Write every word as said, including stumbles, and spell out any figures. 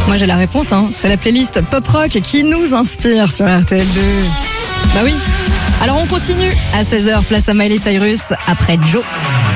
Moi j'ai la réponse, hein. C'est la playlist pop rock qui nous inspire sur R T L deux. Bah oui. Alors on continue à seize heures, place à Miley Cyrus après Joe.